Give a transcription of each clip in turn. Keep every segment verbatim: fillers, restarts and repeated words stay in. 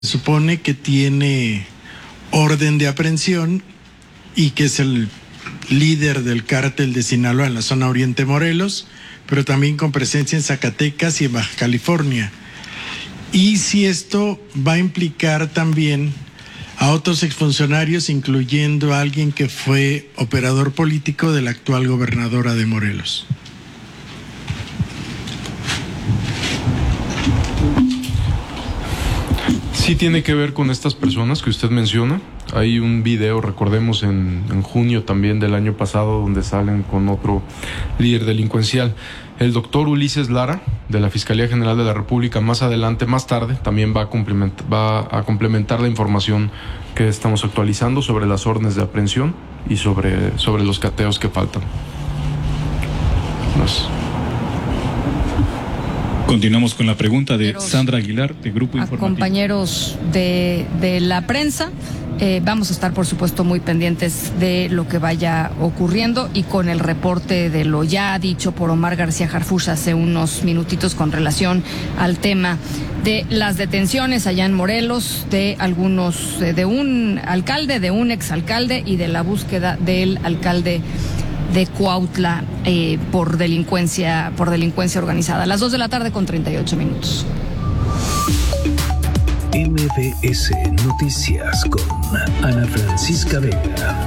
Se supone que tiene orden de aprehensión y que es el líder del cártel de Sinaloa en la zona oriente de Morelos, pero también con presencia en Zacatecas y en Baja California. Y si esto va a implicar también a otros exfuncionarios, incluyendo a alguien que fue operador político de la actual gobernadora de Morelos. Sí tiene que ver con estas personas que usted menciona. Hay un video, recordemos, en, en junio también del año pasado, donde salen con otro líder delincuencial. El doctor Ulises Lara, de la Fiscalía General de la República, más adelante, más tarde, también va a complementar, va a complementar la información que estamos actualizando sobre las órdenes de aprehensión y sobre, sobre los cateos que faltan. Gracias. Continuamos con la pregunta de Sandra Aguilar, de Grupo Informativo. Compañeros de, de la prensa, eh, vamos a estar, por supuesto, muy pendientes de lo que vaya ocurriendo y con el reporte de lo ya dicho por Omar García Harfuch hace unos minutitos con relación al tema de las detenciones allá en Morelos, de algunos, eh, de un alcalde, de un exalcalde y de la búsqueda del alcalde de Cuautla eh, por delincuencia por delincuencia organizada. A las dos de la tarde con treinta y ocho minutos. M B S Noticias con Ana Francisca Vega.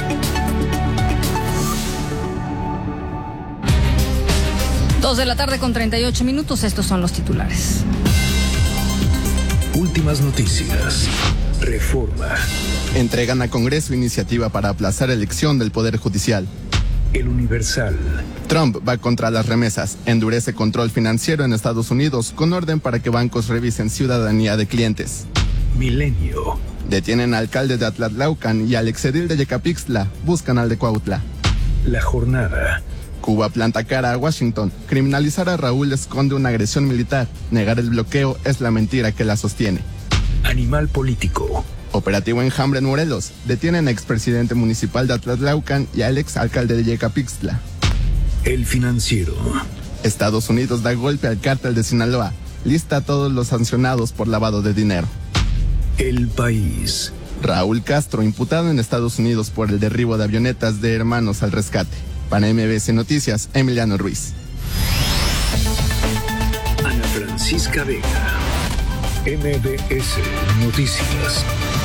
Dos de la tarde con treinta y ocho minutos. Estos son los titulares. Últimas noticias. Reforma. Entregan a Congreso iniciativa para aplazar elección del Poder Judicial. El Universal. Trump va contra las remesas, endurece control financiero en Estados Unidos con orden para que bancos revisen ciudadanía de clientes. Milenio. Detienen al alcalde de Atlatlaucan y al exedil de Yecapixtla, buscan al de Cuautla. La Jornada. Cuba planta cara a Washington, criminalizar a Raúl esconde una agresión militar, negar el bloqueo es la mentira que la sostiene. Animal político. Operativo Enjambre en Morelos, detienen a expresidente municipal de Atlatlaucan y al exalcalde de Yecapixtla. El Financiero. Estados Unidos da golpe al cártel de Sinaloa, lista a todos los sancionados por lavado de dinero. El País. Raúl Castro, imputado en Estados Unidos por el derribo de avionetas de Hermanos al Rescate. Para M B S Noticias, Emiliano Ruiz. Ana Francisca Vega. M B S Noticias.